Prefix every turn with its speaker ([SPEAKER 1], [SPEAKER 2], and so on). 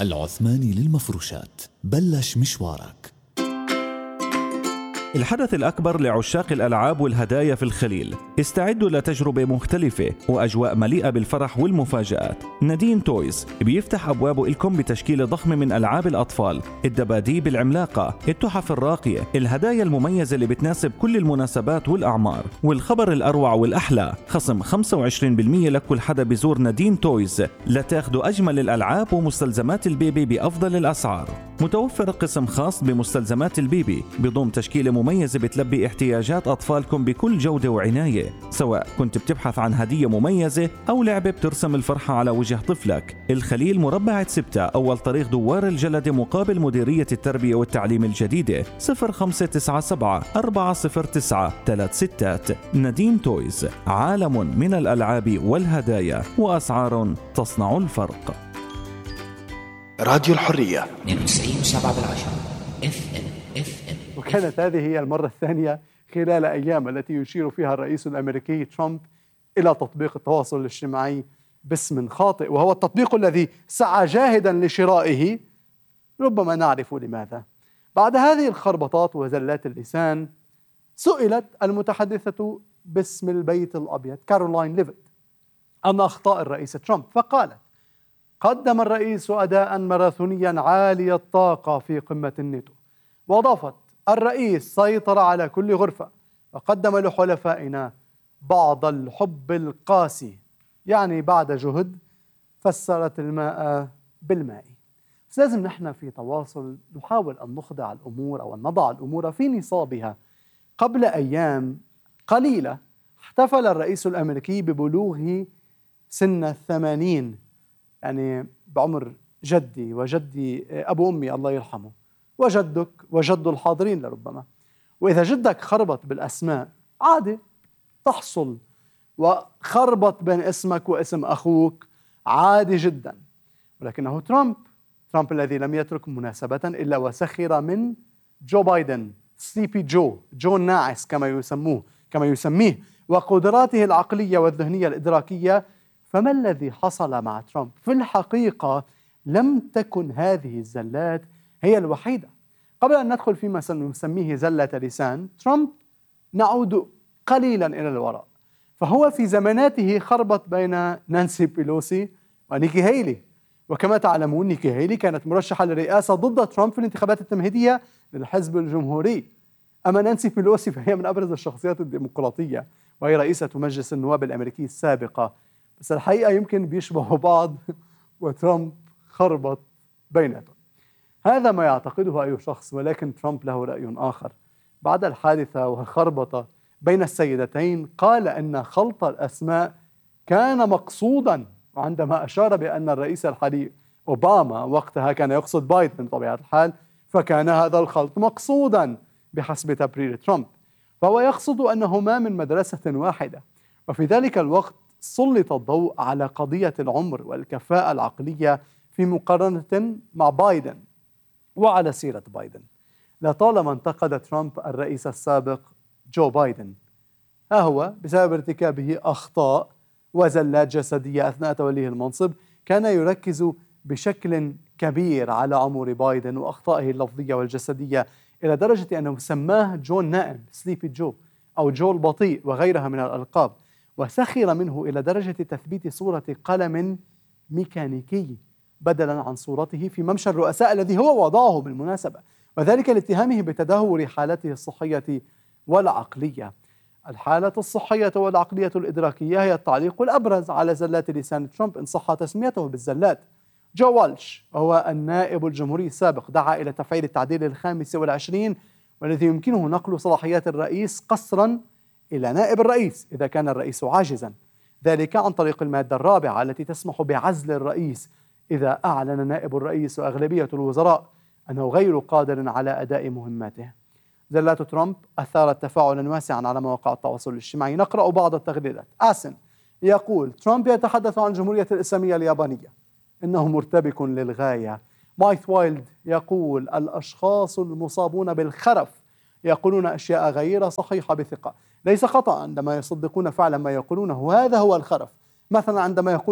[SPEAKER 1] العثماني للمفروشات، بلش مشوارك.
[SPEAKER 2] الحدث الأكبر لعشاق الألعاب والهدايا في الخليل. استعدوا لتجربة مختلفة وأجواء مليئة بالفرح والمفاجآت. نادين تويز بيفتح أبوابه لكم بتشكيلة ضخمة من ألعاب الأطفال، الدباديب العملاقة، التحف الراقية، الهدايا المميزة اللي بتناسب كل المناسبات والأعمار. والخبر الأروع والأحلى، خصم 25% لكل حدا بيزور نادين تويز لتاخدوا أجمل الألعاب ومستلزمات البيبي بأفضل الأسعار. متوفر قسم خاص بمستلزمات البيبي بضم تشكيلة مميزة بتلبي احتياجات أطفالكم بكل جودة وعناية، سواء كنت بتبحث عن هدية مميزة أو لعبة بترسم الفرحة على وجه طفلك. الخليل مربع 6، أول طريق دوار الجلدة مقابل مديرية التربية والتعليم الجديدة. 0597 409 36. نادين تويز، عالم من الألعاب والهدايا وأسعار تصنع الفرق.
[SPEAKER 3] راديو الحرية
[SPEAKER 4] 92.7 FM.
[SPEAKER 5] وكانت هذه هي المرة الثانية خلال أيام التي يشير فيها الرئيس الأمريكي ترامب إلى تطبيق التواصل الاجتماعي باسم خاطئ، وهو التطبيق الذي سعى جاهدا لشرائه، ربما نعرف لماذا. بعد هذه الخربطات وزلات اللسان، سئلت المتحدثة باسم البيت الأبيض كارولاين ليفيت عن أخطاء الرئيس ترامب، فقالت: قدم الرئيس أداء ماراثونيا عالي الطاقة في قمة الناتو. وأضافت: الرئيس سيطر على كل غرفة وقدم لحلفائنا بعض الحب القاسي، يعني بعد جهد فسرت الماء بالماء. بس لازم نحن في تواصل نحاول أن نخضع الأمور أو أن نضع الأمور في نصابها. قبل أيام قليلة احتفل الرئيس الأمريكي ببلوغه سن 80، يعني بعمر جدي وجدي أبو أمي الله يرحمه وجدك وجد الحاضرين لربما. وإذا جدك خربط بالأسماء عادي تحصل، وخربط بين اسمك واسم أخوك عادي جدا. ولكنه ترامب الذي لم يترك مناسبة إلا وسخر من جو بايدن، سليبي جو الناعس كما يسميه، وقدراته العقلية والذهنية الإدراكية. فما الذي حصل مع ترامب؟ في الحقيقة لم تكن هذه الزلات هي الوحيدة. قبل أن ندخل فيما سنسميه زلة لسان، ترامب نعود قليلا إلى الوراء. فهو في زماناته خربط بين نانسي بيلوسي ونيكي هيلي، وكما تعلمون نيكي هيلي كانت مرشحة للرئاسة ضد ترامب في الانتخابات التمهيدية للحزب الجمهوري. أما نانسي بيلوسي فهي من أبرز الشخصيات الديمقراطية، وهي رئيسة مجلس النواب الأمريكي السابقة، بس الحقيقة يمكن بيشبهوا بعض، وترامب خربط بيناتهم. هذا ما يعتقده أي شخص، ولكن ترامب له رأي آخر. بعد الحادثة والخربطة بين السيدتين قال أن خلط الأسماء كان مقصودا، وعندما أشار بأن الرئيس الحالي أوباما وقتها كان يقصد بايدن بطبيعة الحال، فكان هذا الخلط مقصودا بحسب تبرير ترامب. فهو يقصد أنهما من مدرسة واحدة. وفي ذلك الوقت سلط الضوء على قضية العمر والكفاءة العقلية في مقارنة مع بايدن وعلى سيرة بايدن. لطالما انتقد ترامب الرئيس السابق جو بايدن، ها هو بسبب ارتكابه أخطاء وزلات جسدية أثناء توليه المنصب كان يركز بشكل كبير على عمر بايدن وأخطائه اللفظية والجسدية، إلى درجة أنه سماه جو النائم، سليبي جو، أو جو البطيء وغيرها من الألقاب. وسخر منه إلى درجة تثبيت صورة قلم ميكانيكي بدلا عن صورته في ممشى الرؤساء الذي هو وضعه بالمناسبة، وذلك لاتهامه بتدهور حالته الصحية والعقلية. الحالة الصحية والعقلية الإدراكية هي التعليق الأبرز على زلات لسان ترامب إن صح تسميته بالزلات. جو والش وهو النائب الجمهوري السابق دعا إلى تفعيل التعديل 25 والذي يمكنه نقل صلاحيات الرئيس قسرا إلى نائب الرئيس إذا كان الرئيس عاجزا، ذلك عن طريق المادة 4 التي تسمح بعزل الرئيس إذا أعلن نائب الرئيس وأغلبية الوزراء أنه غير قادر على أداء مهماته. زلات ترامب أثارت تفاعلا واسعا على مواقع التواصل الاجتماعي. نقرأ بعض التغريدات. آسن يقول: ترامب يتحدث عن الجمهورية الإسلامية اليابانية، إنه مرتبك للغاية. مايث وايلد يقول: الأشخاص المصابون بالخرف يقولون أشياء غير صحيحة بثقة، ليس خطأ عندما يصدقون فعلا ما يقولونه، هذا هو الخرف. مثلا عندما يقول